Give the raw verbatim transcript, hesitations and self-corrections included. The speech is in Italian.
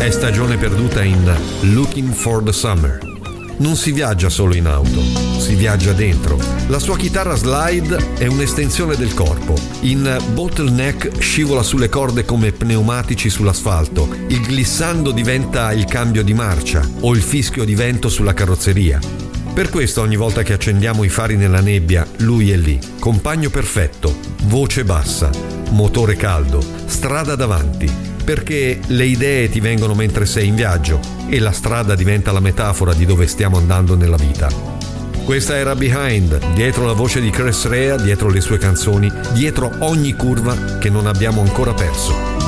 è stagione perduta in Looking for the Summer. Non si viaggia solo in auto, si viaggia dentro. La sua chitarra slide è un'estensione del corpo. In Bottleneck scivola sulle corde come pneumatici sull'asfalto. Il glissando diventa il cambio di marcia o il fischio di vento sulla carrozzeria. Per questo ogni volta che accendiamo i fari nella nebbia, lui è lì. Compagno perfetto, voce bassa, motore caldo, strada davanti. Perché le idee ti vengono mentre sei in viaggio e la strada diventa la metafora di dove stiamo andando nella vita. Questa era Behind, dietro la voce di Chris Rea, dietro le sue canzoni, dietro ogni curva che non abbiamo ancora perso.